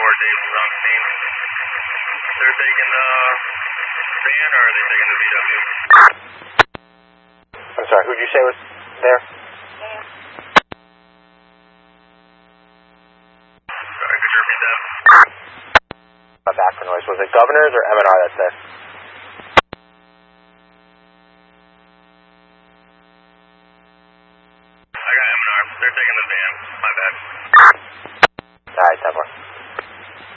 James is on scene. They're taking the van or are they taking the VW? I'm sorry, who'd you say was there? Sorry, could you repeat that? Back for noise. Was it Governors or M&R that's there? I got M&R. They're taking the van. My bad. Alright, 10-4.